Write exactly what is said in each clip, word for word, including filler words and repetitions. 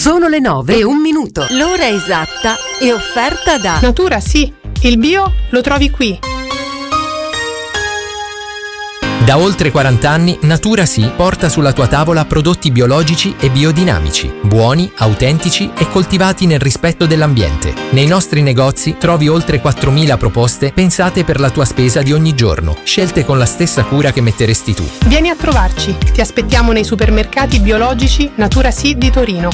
Sono le nove e un minuto. L'ora esatta è offerta da Natura Sì, il bio lo trovi qui. Da oltre quaranta anni Natura Sì porta sulla tua tavola prodotti biologici e biodinamici, buoni, autentici e coltivati nel rispetto dell'ambiente. Nei nostri negozi trovi oltre quattromila proposte pensate per la tua spesa di ogni giorno, scelte con la stessa cura che metteresti tu. Vieni a trovarci, ti aspettiamo nei supermercati biologici Natura Sì di Torino.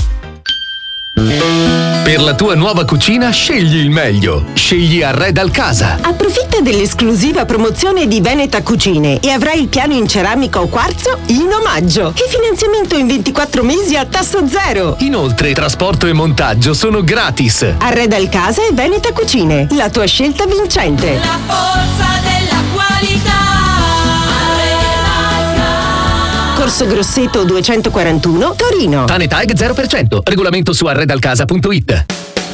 Per la tua nuova cucina scegli il meglio. Scegli Arreda Casa. Approfitta dell'esclusiva promozione di Veneta Cucine e avrai il piano in ceramica o quarzo in omaggio e finanziamento in ventiquattro mesi a tasso zero. Inoltre trasporto e montaggio sono gratis. Arreda Casa e Veneta Cucine, la tua scelta vincente. La forza della qualità. Corso Grosseto duecentoquarantuno, Torino. Tanetag zero per cento. Regolamento su arredalcasa punto it.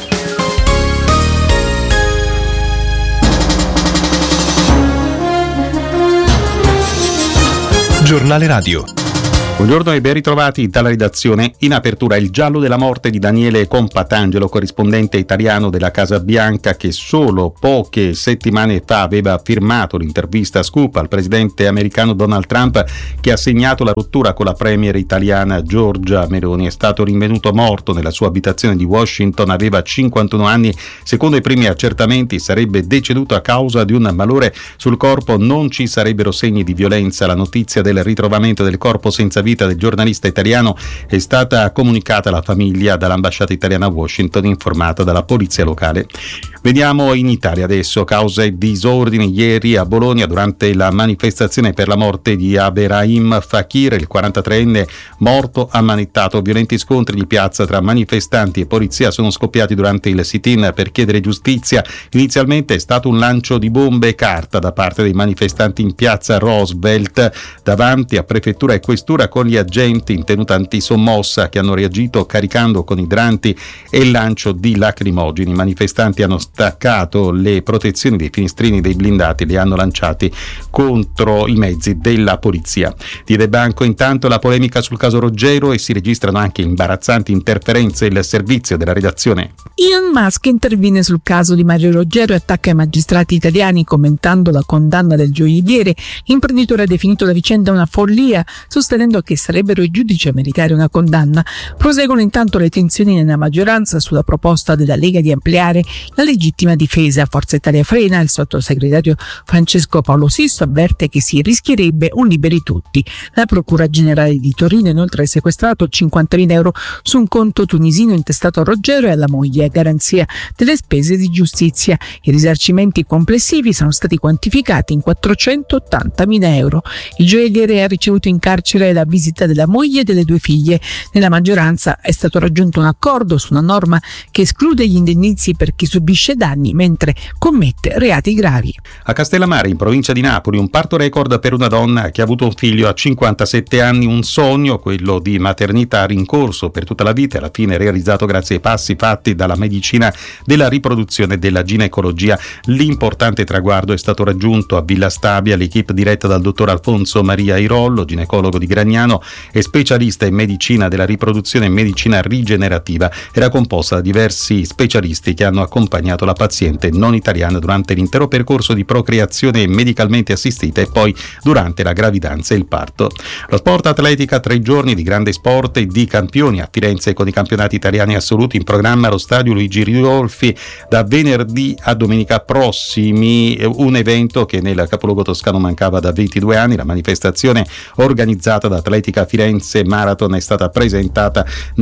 Giornale Radio. Buongiorno e ben ritrovati dalla redazione. In apertura il giallo della morte di Daniele Compatangelo, corrispondente italiano della Casa Bianca, che solo poche settimane fa aveva firmato l'intervista scoop al presidente americano Donald Trump, che ha segnato la rottura con la premier italiana Giorgia Meloni. È stato rinvenuto morto nella sua abitazione di Washington, aveva cinquantuno anni. Secondo i primi accertamenti sarebbe deceduto a causa di un malore sul corpo, non ci sarebbero segni di violenza. La notizia del ritrovamento del corpo senza vita del giornalista italiano è stata comunicata alla famiglia dall'ambasciata italiana a Washington, informata dalla polizia locale. Veniamo in Italia adesso. Causa e disordini ieri a Bologna durante la manifestazione per la morte di Aberahim Fakir, il quarantatreenne morto ammanettato. Violenti scontri di piazza tra manifestanti e polizia sono scoppiati durante il sit-in per chiedere giustizia. Inizialmente è stato un lancio di bombe e carta da parte dei manifestanti in piazza Roosevelt davanti a prefettura e questura, con gli agenti in tenuta antisommossa che hanno reagito caricando con idranti e il lancio di lacrimogeni. I manifestanti hanno staccato le protezioni dei finestrini dei blindati e li hanno lanciati contro i mezzi della polizia. Diede banco intanto la polemica sul caso Roggero e si registrano anche imbarazzanti interferenze. Il servizio della redazione. Elon Musk interviene sul caso di Mario Roggero e attacca i magistrati italiani commentando la condanna del gioielliere. L'imprenditore ha definito la vicenda una follia, sostenendo che sarebbero i giudici a meritare una condanna. Proseguono intanto le tensioni nella maggioranza sulla proposta della Lega di ampliare la legittima difesa. Forza Italia frena. Il sottosegretario Francesco Paolo Sisto avverte che si rischierebbe un liberi tutti. La Procura Generale di Torino inoltre ha sequestrato cinquantamila euro su un conto tunisino intestato a Roggero e alla moglie a garanzia delle spese di giustizia. I risarcimenti complessivi sono stati quantificati in quattrocentottantamila euro. Il gioielliere ha ricevuto in carcere la visita della moglie e delle due figlie. Nella maggioranza è stato raggiunto un accordo su una norma che esclude gli indennizzi per chi subisce danni mentre commette reati gravi. A Castellammare, in provincia di Napoli, un parto record per una donna che ha avuto un figlio a cinquantasette anni, un sogno, quello di maternità rincorso per tutta la vita e alla fine realizzato grazie ai passi fatti dalla medicina della riproduzione e della ginecologia. L'importante traguardo è stato raggiunto a Villa Stabia. L'equipe diretta dal dottor Alfonso Maria Irollo, ginecologo di Gragnano e specialista in medicina della riproduzione e medicina rigenerativa, era composta da diversi specialisti che hanno accompagnato la paziente non italiana durante l'intero percorso di procreazione medicalmente assistita e poi durante la gravidanza e il parto. Lo sport atletica, tre giorni di grande sport e di campioni a Firenze con i campionati italiani assoluti in programma allo stadio Luigi Ridolfi da venerdì a domenica prossimi, un evento che nel capoluogo toscano mancava da ventidue anni. La manifestazione organizzata da Atletica Firenze Marathon è stata presentata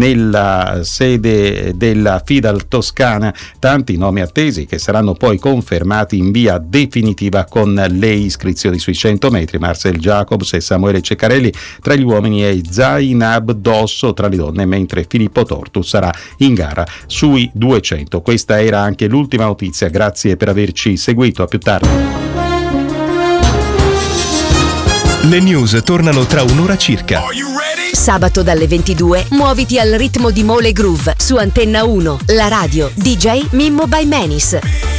nella sede della Fidal Toscana. Tanti nomi attesi che saranno poi confermati in via definitiva con le iscrizioni sui cento metri. Marcel Jacobs e Samuele Ceccarelli tra gli uomini e Zainab Dosso tra le donne, mentre Filippo Tortu sarà in gara sui duecento. Questa era anche l'ultima notizia. Grazie per averci seguito. A più tardi. Le news tornano tra un'ora circa. Sabato dalle ventidue muoviti al ritmo di Mole Groove su Antenna uno, la radio D J Mimmo by Menis.